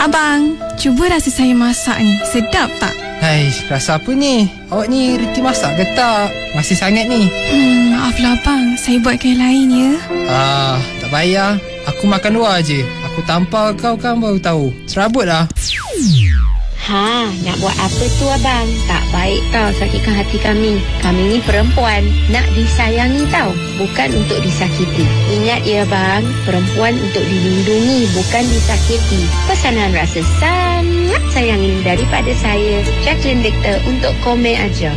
Abang, cuba rasa saya masak ni. Sedap tak? Hai, rasa apa ni? Awak ni reti masak ke tak? Masih sangat ni. Maaflah abang, saya buatkan yang lain ya. Tak payah. Aku makan luar je. Aku tampar kau kan baru tahu. Serabut dah. Nak buat apa tu abang? Tak baik tau sakitkan hati kami. Kami ni perempuan, nak disayangi tau, bukan untuk disakiti. Ingat ya bang, perempuan untuk dilindungi, bukan disakiti. Pesanan rasa sangat sayang ini daripada saya, Jacqueline Victor, untuk komen aja.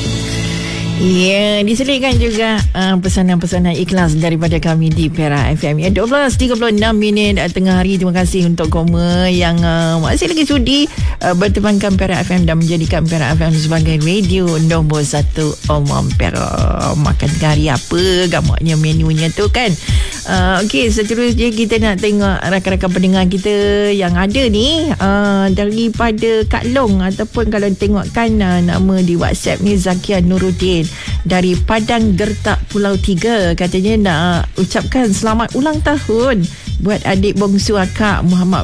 Ya, diselitkan juga pesanan-pesanan ikhlas daripada kami di Perak FM. 12.36 minit tengah hari. Terima kasih untuk Koma yang masih lagi sudi bertemankan Perak FM dan menjadikan Perak FM sebagai radio nombor 1 umum Perak. Makan tengah hari apa gamaknya menunya tu kan. Okey, seterusnya kita nak tengok rakan-rakan pendengar kita yang ada ni daripada Kak Long, ataupun kalau tengokkan nama di WhatsApp ni Zakia Nuruddin dari Padang Gertak Pulau 3, katanya nak ucapkan selamat ulang tahun buat adik bongsu akak Muhammad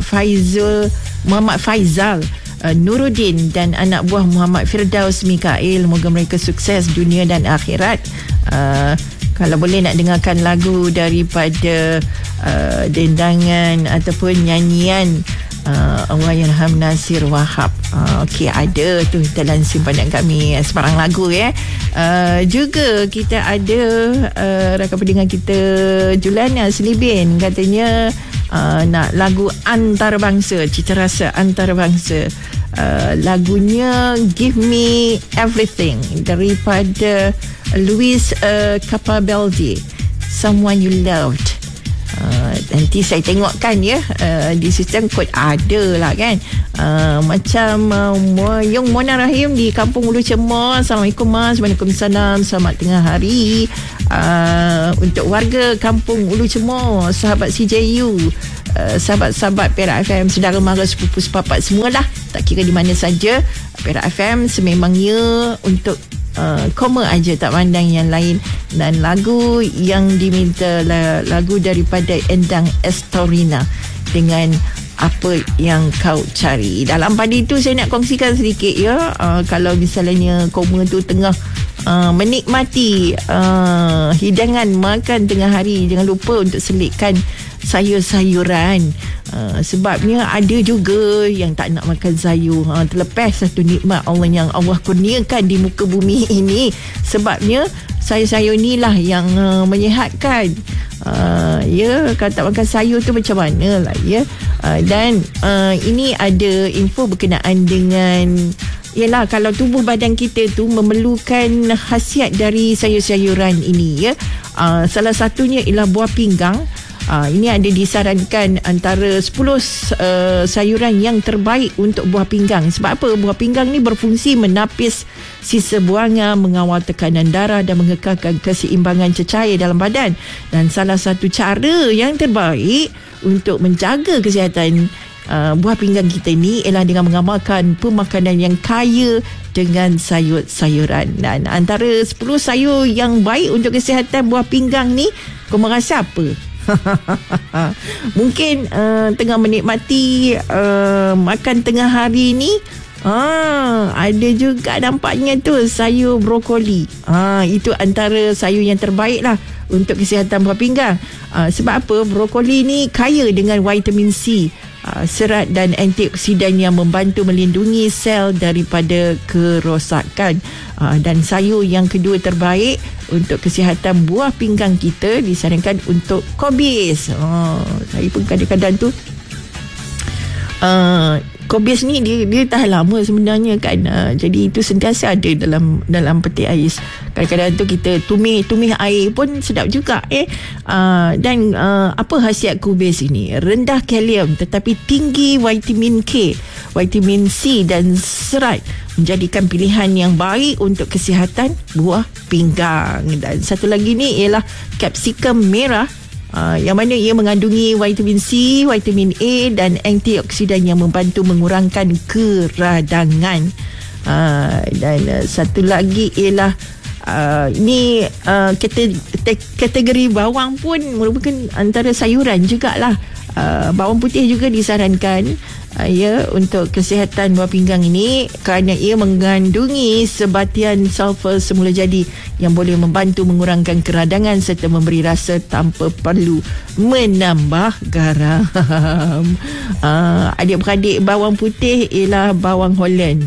Faizal Nuruddin dan anak buah Muhammad Firdaus Mikail. Moga mereka sukses dunia dan akhirat. Kalau boleh nak dengarkan lagu daripada dendangan ataupun nyanyian Allahyarham Nasir Wahab. Okey, ada tu dalam simpanan kami sebarang lagu ya. Juga kita ada rakan pendengar kita Julana Selibin, katanya nak lagu antarabangsa, cita rasa antarabangsa. Lagunya Give Me Everything daripada Luis Capaldi, Someone You Loved. Nanti saya tengokkan ya, di sistem kod ada lah kan. Macam Yung Mona Rahim di Kampung Ulu Cemor. Assalamualaikum Mas. Waalaikumsalam. Selamat tengah hari untuk warga Kampung Ulu Cemor, sahabat CJU, sahabat-sahabat Perak FM, saudara mara, sepupu sepapat semualah, tak kira di mana saja. Perak FM sememangnya untuk Koma aja, tak pandang yang lain. Dan lagu yang diminta lagu daripada Endang Estorina dengan Apa Yang Kau Cari. Dalam pada itu saya nak kongsikan sedikit ya. Kalau misalnya Koma tu tengah menikmati hidangan makan tengah hari, jangan lupa untuk selitkan sayur-sayuran. Sebabnya ada juga yang tak nak makan sayur. Terlepas satu nikmat Allah yang Allah kurniakan di muka bumi ini. Sebabnya sayur-sayur inilah yang menyihatkan. Ya, kalau tak makan sayur tu macam mana lah ya. Dan ini ada info berkenaan dengan, ialah kalau tubuh badan kita tu memerlukan khasiat dari sayur-sayuran ini ya. Salah satunya ialah buah pinggang. Ini ada disarankan antara 10 sayuran yang terbaik untuk buah pinggang. Sebab apa? Buah pinggang ni berfungsi menapis sisa buangan, mengawal tekanan darah dan mengekalkan keseimbangan cecair dalam badan. Dan salah satu cara yang terbaik untuk menjaga kesihatan buah pinggang kita ni ialah dengan mengamalkan pemakanan yang kaya dengan sayur-sayuran. Dan antara 10 sayur yang baik untuk kesihatan buah pinggang ni, kau merasa apa? Mungkin tengah menikmati makan tengah hari ni, ada juga nampaknya tu sayur brokoli. Itu antara sayur yang terbaik lah untuk kesihatan buah pinggang. Sebab apa? Brokoli ni kaya dengan vitamin C, serat dan antioksidan yang membantu melindungi sel daripada kerosakan. Dan sayur yang kedua terbaik untuk kesihatan buah pinggang kita disarankan untuk kobis. Saya pun kadang-kadang tu kobis ni dia tahan lama sebenarnya kan. Jadi itu sentiasa ada dalam peti ais. Kadang-kadang tu kita tumis air pun sedap juga dan apa khasiat kobis ini? Rendah kalium tetapi tinggi vitamin K, vitamin C dan serat, menjadikan pilihan yang baik untuk kesihatan buah pinggang. Dan satu lagi ni ialah kapsikum merah, yang mana ia mengandungi vitamin C, vitamin A dan antioksidan yang membantu mengurangkan keradangan. Dan satu lagi ialah ini kategori bawang pun merupakan antara sayuran jugalah. Bawang putih juga disarankan untuk kesihatan buah pinggang ini, kerana ia mengandungi sebatian sulfur semula jadi yang boleh membantu mengurangkan keradangan serta memberi rasa tanpa perlu menambah garam. Adik-beradik, bawang putih ialah bawang Holland.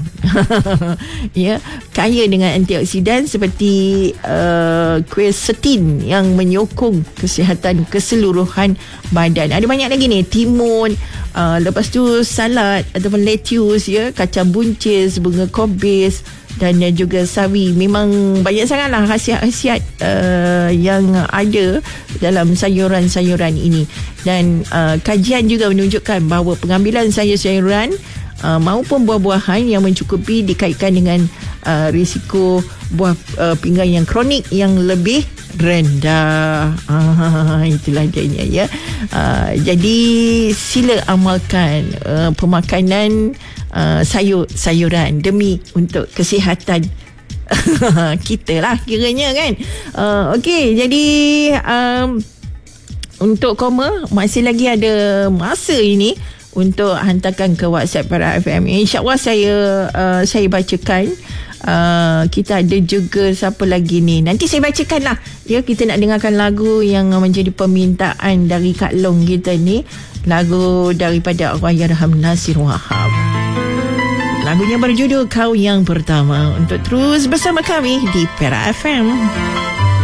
Kaya dengan antioksidan seperti quercetin yang menyokong kesihatan keseluruhan badan. Ada banyak lagi ni, timun, lepas tu salad ataupun lettuce, kacang buncis, bunga kobis dan juga sawi. Memang banyak sangatlah khasiat-khasiat yang ada dalam sayuran-sayuran ini. Dan kajian juga menunjukkan bahawa pengambilan sayur-sayuran maupun buah-buahan yang mencukupi dikaitkan dengan risiko buah pinggang yang kronik yang lebih rendah. Itulah dia. Jadi sila amalkan pemakanan sayur-sayuran demi untuk kesihatan kita lah kiranya kan. Okey, jadi untuk koma masih lagi ada masa ini untuk hantarkan ke WhatsApp Para FM. InsyaAllah saya bacakan. Kita ada juga siapa lagi ni, nanti saya bacakan lah. Kita nak dengarkan lagu yang menjadi permintaan dari Kak Long kita ni, lagu daripada Allahyarham Nasir Wahab. Lagunya berjudul Kau Yang Pertama. Untuk terus bersama kami di Para FM.